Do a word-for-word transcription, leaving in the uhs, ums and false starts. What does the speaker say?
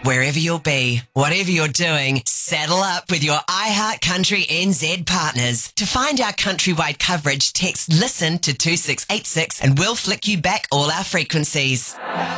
Wherever you'll be, whatever you're doing, saddle up with your iHeart Country N Z partners. To find our countrywide coverage, text LISTEN to two six eight six and we'll flick you back all our frequencies.